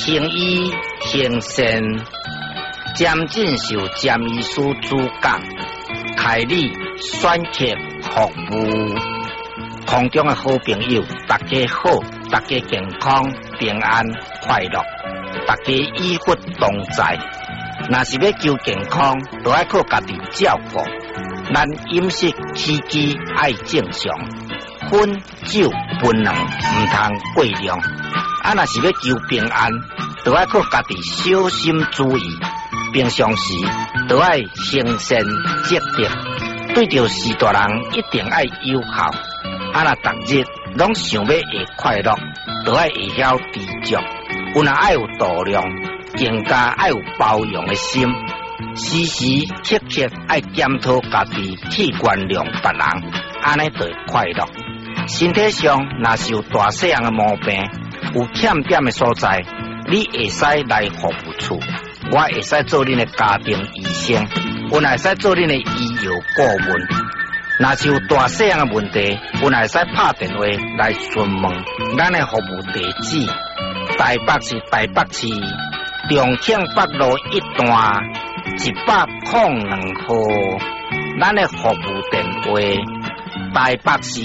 行医行善，渐进受占医师主讲，开礼选客服务。空中的好朋友，大家好，大家健康平安快乐，大家医福同在。若是要求健康，就要靠家己照顾。咱饮食起居爱正常，烟酒槟榔唔通过量。若是要求平安，就要靠家己小心注意。平常时就要行善积德，对着事大人一定要友好。若逐日拢想要会快乐，就要会晓知足。有若爱有度量，更加爱有包容的心。时时刻刻爱检讨家己，去原谅别人，安尼就会快乐。身体上若是有大细样的毛病，有欠点的所在，你会使来服务处，我会使做恁的家庭医生，我会使做恁的医药顾问。若是有大细样的问题，我会使拍电话来询问咱的服务地址：台北市台北市重庆北路一段102号。咱的服务电话：台北市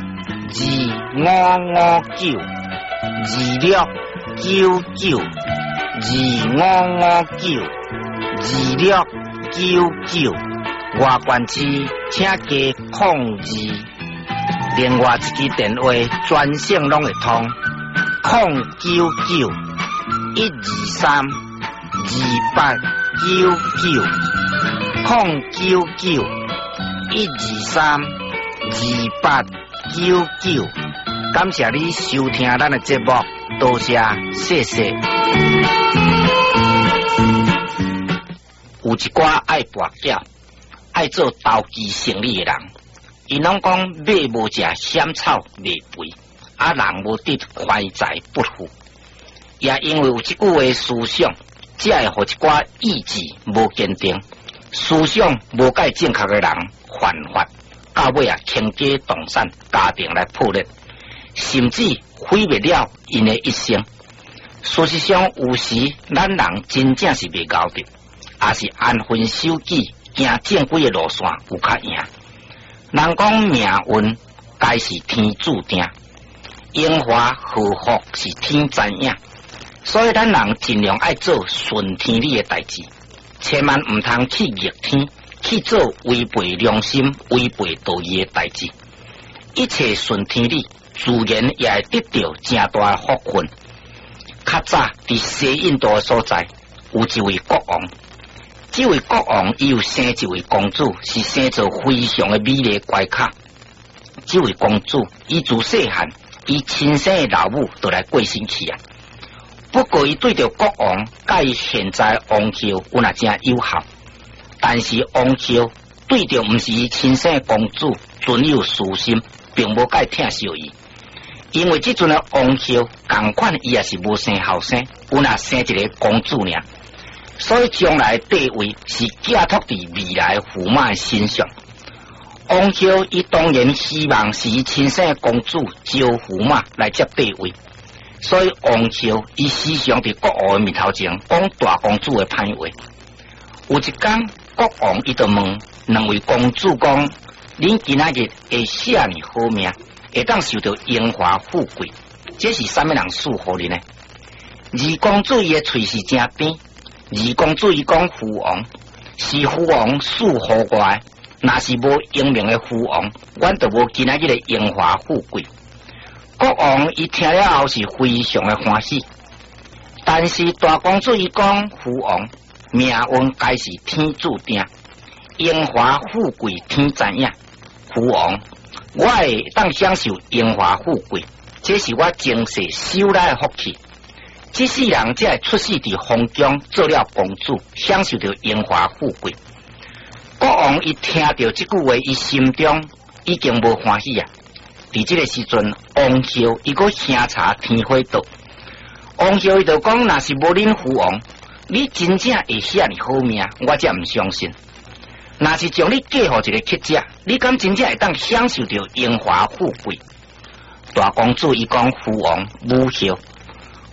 2559259255922559，外县市请加02。另外一支电话专线拢会通，099-123-2899，099-123-2899。感谢你收听咱的节目，多谢，谢谢。有一寡爱跋筊、爱做投机生意的人，伊拢讲马无食险草袂肥，人无得怀财不富。也因为有即句话思想，才会互一寡意志无坚定、思想无介正确的人犯法，到尾倾家动产、家庭来破裂，甚至毁灭了因的一生。事实上，有时咱人真正是袂熬得，也是安分守己，行正规的路线有较赢。人讲命运该是天注定，荣华祸福是天知影，所以咱人尽量爱做顺天理的代志，千万唔通去逆天，去做违背良心、违背道义的代志。一切顺天理，自然也会得到正大的福分。较早伫西印度的所在，有一位国王。这位国王伊有生一位公主，是生做非常的美丽乖巧。这位公主伊自细汉，伊亲生的老母就来过身去啊。不过伊对着国王，甲伊现在王后有那正友好，但是王后对着毋是伊亲生的公主，存有私心，并无甲伊疼惜伊。因为即阵的王后同款，伊也是无生后生，有那生一个公主尔。所以将来地位是寄托伫未来驸马的身上。王后伊当然希望是伊亲生的公主招驸马来接地位，所以王后伊时常伫国王的面头前讲大公主的歹话。有一天，国王伊就问两位公主讲：恁今仔日会啥呢好命，会当受到荣华富贵，这是啥物人赐互你呢？二公主伊的喙是真甜。二公主伊讲父王是父王赐予我的，若是无英明的父王，阮就无今仔日的荣华富贵。国王伊听了后是非常的欢喜，但是大公主伊讲父王命运该是天注定，荣华富贵天知影。父王，我会当享受荣华富贵，这是我前世修来的福气。这世人才会出世伫封疆，做了公主，享受到荣华富贵。国王一听到这句话，伊心中已经无欢喜啊！伫这个时阵，王后伊个声查天火道，王后伊就讲：若是无恁父王，你真正会遐尼好命，我才唔相信。若是将你嫁互一个乞者，你敢真正会当享受到荣华富贵？大公主伊讲：父王母后。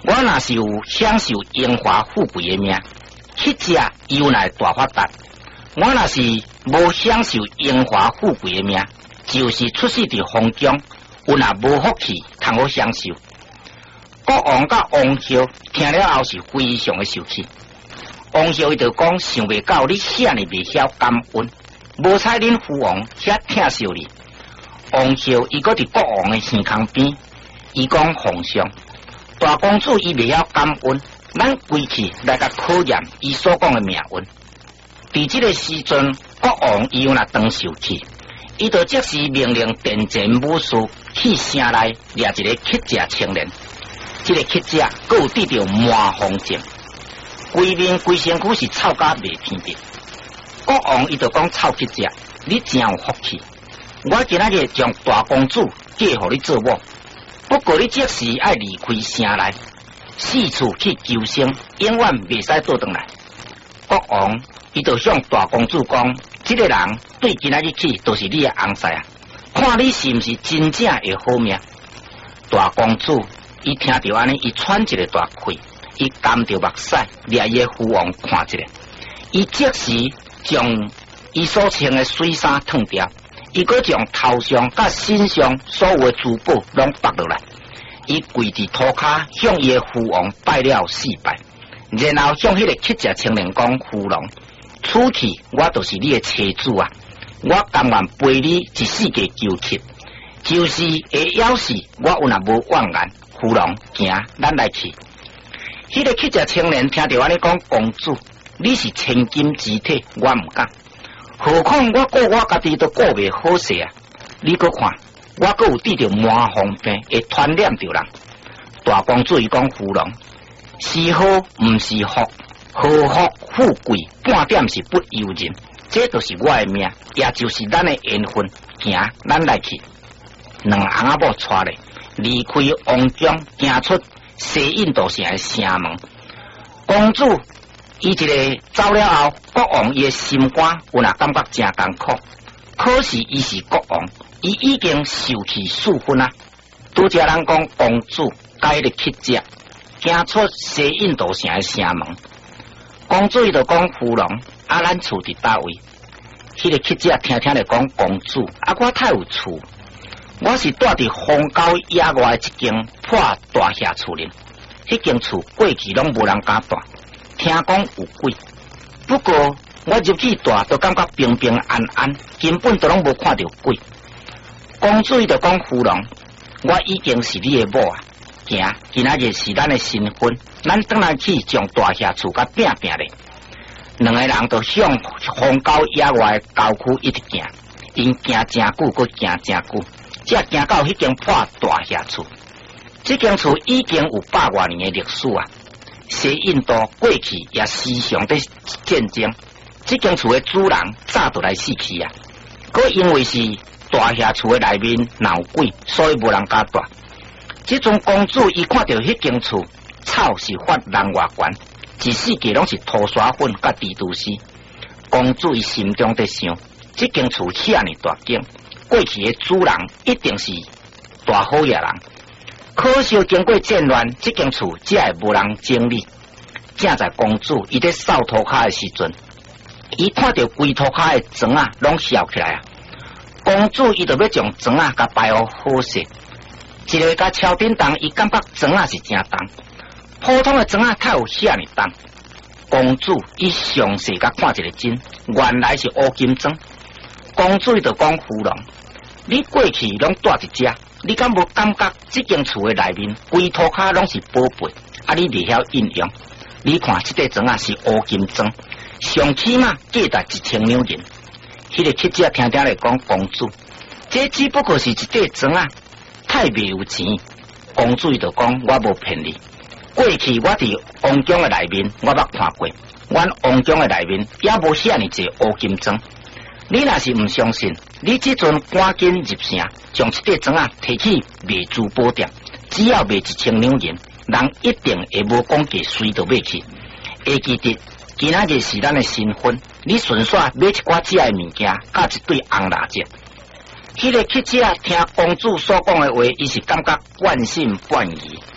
我若是有享受荣华富贵的命，乞食又来大发达；我若是无享受荣华富贵的命，就是出世伫封疆，有若无福气，通好享受。国王甲王后听了后是非常的受气。王后伊就讲，想袂到你遐尼袂晓感恩，无采恁父王遐疼惜你。王后伊搁伫国王的耳孔边，伊讲皇上，大公主伊袂晓感恩，咱归去来甲考验伊所讲的命运。伫即个时阵，国王伊有若当受气，伊就即时命令殿前武士去城内掠一个乞食青年。这个乞食阁有得到满风症，规面规身躯是臭甲袂天边。国王伊就讲臭乞食，你真有福气，我今仔日将大公主嫁互你做某，不过你即时爱离开城内，四处去求生，永远袂使倒转来。国王伊就向大公主讲，这个人对今仔日起都是你的翁婿啊，看你是毋是真正会好命。大公主伊听到安尼，伊喘一个大气，伊含着目屎，掠伊的父王看一个，伊即时将伊所穿的水衫脱掉，伊阁将头上甲身上所有的珠宝拢拔落来，伊跪伫土骹向伊的父王拜了4拜，然后向迄个乞食青年讲：父王，此去我就是你的妻子啊，我甘愿陪你一世界求乞，就是会要死我有若无怨言。父王，行，咱来去。迄个乞食青年听到安尼讲，公主，你是千金之体，我唔敢。何况我顾我家己都顾袂好势啊！你阁看，我阁有得着满风病，会传染着人。大公主伊讲，父王，是好唔是福，好福富贵半点是不由人，这就是我的命，也就是咱的缘分。行，咱来去。两翁仔某带咧。离开王宫，行出西印度城的城门。公主伊一个走了后，国王伊的心肝有若感觉真艰苦。可是伊是国王，伊已经受气4分啊。拄则人讲公主甲迄个乞食行出西印度城的城门。公主伊就讲：父王，啊，咱厝伫倒位？迄个乞食听咧讲，公主啊，我太有厝。我是住伫荒郊野外一间破大厦厝里，迄间厝过去拢无人敢住，听讲有鬼。不过我入去住，都感觉平平安安，根本都拢无看到鬼。公主伊就讲：夫人，我已经是你的某啊，行，今仔日是咱的新婚，咱转来去将大厦厝甲拼拼咧。两个人就向荒郊野外的郊区一直行，因行真久，搁行真久。才行到迄间破大厦厝，这间厝已经有100多年的历史啊！西印度过去也时常在战争，这间厝的主人早就来死去啊！可因为是大厦厝的内面闹鬼，所以无人敢住。这阵公主伊看到迄间厝，草是发人外悬，一世界拢是涂沙粉甲蜘蛛丝。公主伊心中在想，这间厝遐尼大间。过去的主人一定是大好野人，可惜经过战乱，这间厝只会无人整理。正在公主伊在扫涂骹的时阵，伊看到规涂骹的砖啊，拢烧起来啊！公主伊就要将砖啊甲摆好好势，一个甲敲顶动，伊感觉砖啊是真重，普通的砖啊太有遐尼重。公主伊详细甲看一个针，原来是乌金砖。公主伊就讲：夫人，你过去拢住伫遮，你敢无感觉这间厝的内面规涂骹拢是宝贝，啊你袂晓运用？你看这块砖啊是乌金砖，上起码价值1000两银。迄个乞食听来讲，公主，这只不过是一块砖啊，太袂有钱。公主伊就讲：我无骗你，过去我伫王宫的内面，我捌看过，阮王宫的内面也无遐尼济乌金砖。你若是唔相信，你这阵赶紧入城，将这块砖啊摕去卖珠宝店，只要卖1000两银，人一定会无讲价，随就买去。会记得今仔日是咱的新婚，你顺续买一寡这的物件，甲一对红蜡烛。迄个乞食听公主所讲的话，伊是感觉半信半疑。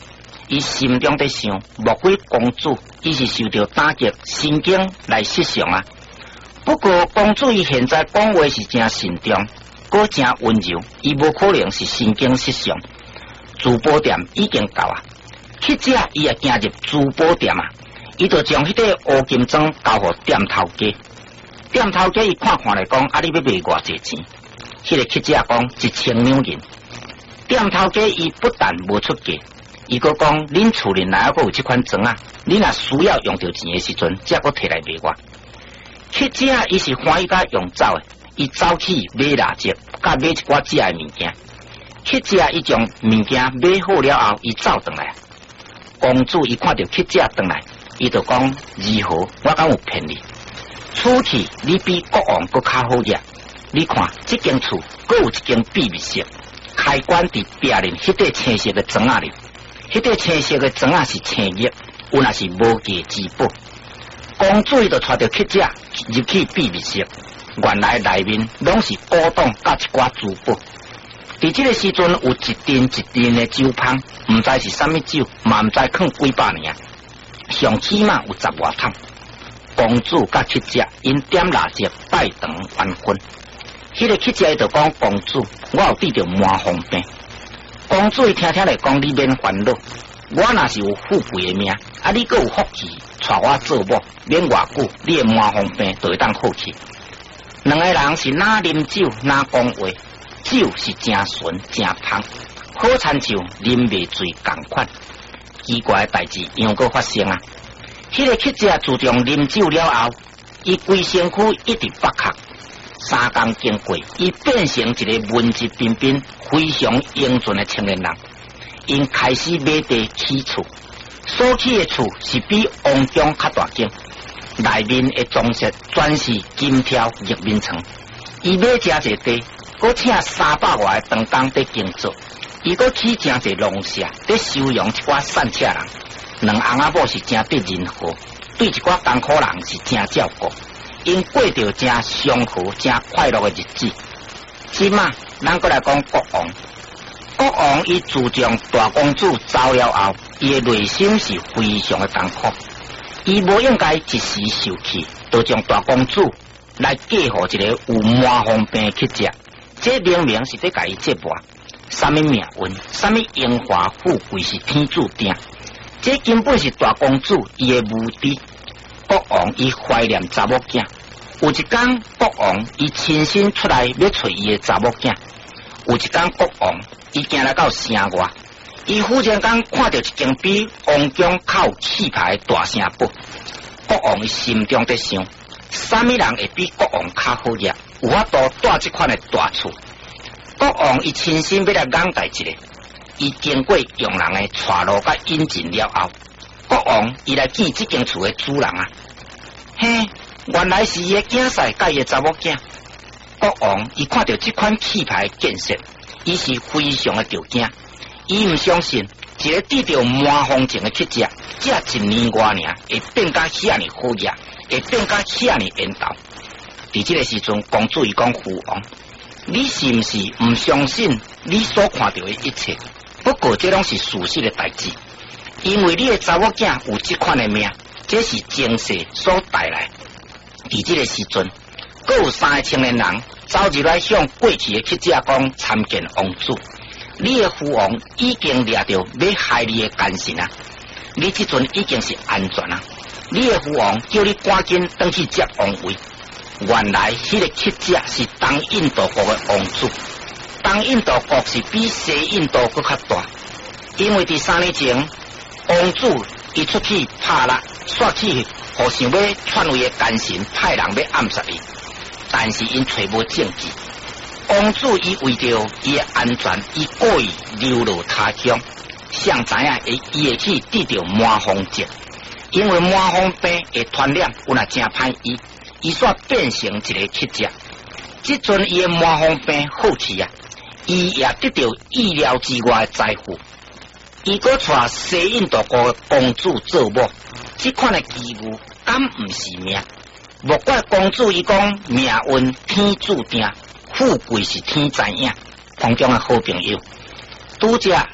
伊心中在想，莫非公主伊是受到打击，神经来失常啊？不过公主伊现在讲话是真慎重，搁真温柔，伊无可能是神经失常。珠宝店已经到啊，乞者伊也行入珠宝店啊，伊就将迄个乌金装交互店头家。店头家伊看来讲，啊你要卖偌济钱？迄个乞者讲1000两银。店头家伊不但无出价，伊阁讲恁厝里内还有这款装啊，你若需要用到钱的时阵，才阁摕来卖我。乞者伊是欢喜甲用走的，伊走去买蜡烛，甲买一寡食的物件。乞者伊将物件买好了后，伊走转来。公主伊看到乞者转来，伊就讲：如何？我敢有骗你？此去你比国王阁较好惹。你看，这间厝阁有一间秘密室，开关伫壁面迄块青色的砖仔里。迄块青色的砖仔是青叶，有若是无价之宝。公主伊就带着乞者入去秘密室，原来内面拢是古董甲一寡珠宝。伫这个时阵，有一阵的酒芳，唔知是啥物酒，嘛唔知放几百年，上起码有10外桶。公主甲乞者因点蜡烛拜堂完婚。迄个乞者伊就讲：公主，我有得着满方病。公主伊听来讲，你免烦恼，我若是有富贵的命，啊，你阁有福气，带我做某，免偌久，你的满方病就会当好去。两个人是哪啉酒哪讲话，酒是真纯真香，好亲像啉袂醉共款。奇怪的代志又阁发生啊！迄个乞者自从啉酒了后，伊规身躯一直发咳。3工经过，伊变成一个文质彬彬、非常英俊的青年人。因开始买地起厝，所起的厝是比王宫较大间，内面的装饰全是金条玉面床。伊买真侪地，搁请300外的长工在耕作，伊搁起真侪农舍，在收容一寡散车人。两翁仔某是真得人和，对一寡艰苦人是真照顾。因过着真祥和、真快乐的日子。即马，咱过来讲国王。国王伊自从大公主走了后，伊的内心是非常的艰苦。伊无应该一时受气，就将大公主来嫁予一个有满方病的乞者。这明明是在甲伊折磨。什么命运、什么荣华富贵是天注定。这根本是大公主伊的目的。国王伊怀念查某囝，有一天国王伊亲身出来要找伊的查某囝。有一天国王伊行来到城外，伊忽然间看到一间比王宫较有气派的大城堡。国王伊心中在想，啥物人会比国王较好惹，有法度住这款的大厝。国王伊亲身要来眼戴一下，伊经过用人的带路甲引进了后。国王伊来见这间厝的主人啊，嘿，原来是伊的囝婿甲伊的查某囝。国王伊看到这款气派的建设，伊是非常的着惊。伊唔相信一个得到满方症的乞者，这1年外尔会变甲遐尼好惹，会变甲遐尼缘投。伫这个时阵，公主伊讲父王，你是唔是唔相信你所看到的一切？不过这拢是事实的代志。因为你的查某囝有这款的命，这是前世所带来。伫这个时阵，阁有3个青年人走入来向过去的乞者讲参见王主。你的父王已经掠到要害你的奸臣啊！你这阵已经是安全啊！你的父王叫你赶紧登去接王位。原来迄个乞者是东印度国的王主。东印度国是比西印度国较大，因为伫3年前。王主伊出去拍蜡，煞去互想要篡位的奸臣派人要暗杀伊，但是因找无证据。王主伊为着伊的安全，伊故意流落他乡，谁知影伊会去得到满方症，因为满方病会传染，有若真歹医，伊煞变成一个乞者。即阵伊的满方病好去啊，伊也得到意料之外的财富。伊阁带西印度国的公主做某，这款的机遇敢唔是命？莫怪公主伊讲命运天注定，富贵是天知影。空中的好朋友，拄则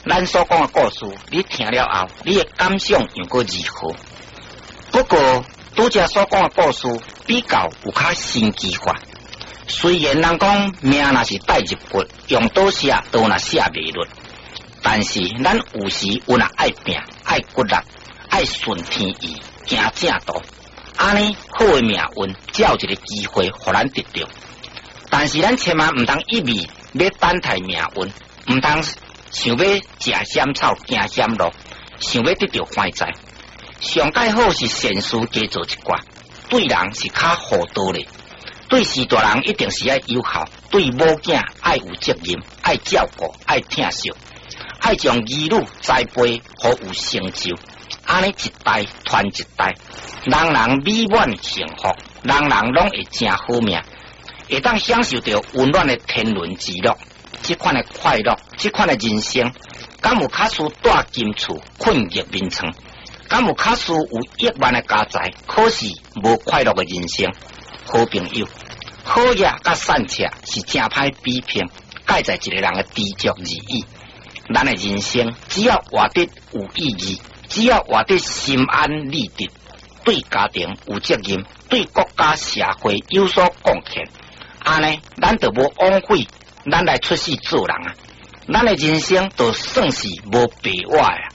咱所讲的故事，你听了后，你的感想又搁如何？不过，拄则所讲的故事比较有较新奇法。虽然人讲命若是带入骨，用刀写都若写袂落，但是咱有时有若爱拼、爱骨力、爱顺天意、行正道，安尼好的命运，才有一个机会互咱得到。但是咱千万毋通一味要等待命运，毋通想要食险草行险路，想要得到欢财。上界好是善事加做一寡，对人是较厚道咧。对士大人一定是要友好，对某囝爱有责任，爱照顾，爱疼惜，爱将儿女栽培好有成就。安尼一代传一代，人人美满幸福，人人拢会真好命，会当享受到温暖的天伦之乐。这款的快乐，这款的人生，敢有卡输大金厝困入眠床？敢有卡输有亿万的家财，可是无快乐的人生？好朋友，好嘢甲善车是正歹比拼，介在一个人的知足而已。咱的人生只要活得有意义，只要活得心安理得，对家庭有责任，对国家社会有所贡献，安尼咱就无枉费咱来出世做人啊！咱的人生就算是无白活啊！